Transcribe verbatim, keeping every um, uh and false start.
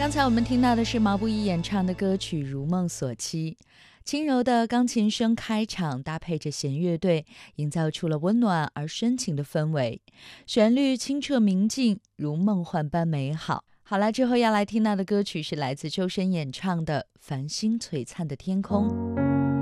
刚才我们听到的是毛不易演唱的歌曲《如梦所期》，轻柔的钢琴声开场，搭配着弦乐队，营造出了温暖而深情的氛围，旋律清澈明净，如梦幻般美好。好了，之后要来听到的歌曲是来自周深演唱的《繁星璀璨的天空》。